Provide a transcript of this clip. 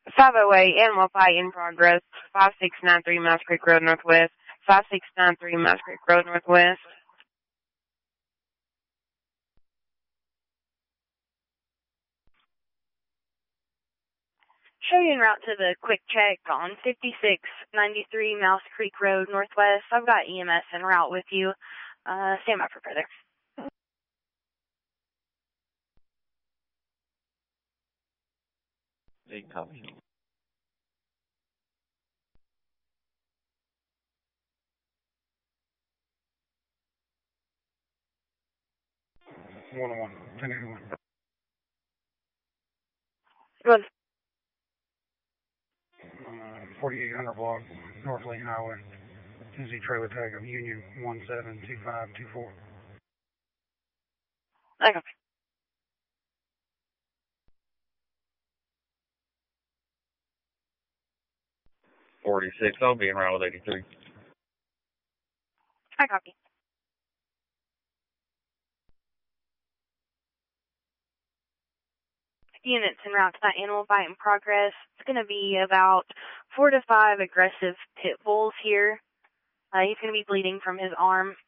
508, animal fight in progress. 5693 Mouse Creek Road Northwest. 5693 Mouse Creek Road Northwest. Show you en route to the quick check on 5693 Mouse Creek Road Northwest. I've got EMS en route with you. Stand by for further. Copy. One. 4800 block, North Lane Highway. Tennessee trailer tag of Union 172524. I copy. I'll be en route with 83. I copy. Units en route to that animal fight in progress. It's going to be about 4 to 5 aggressive pit bulls here. He's going to be bleeding from his arm.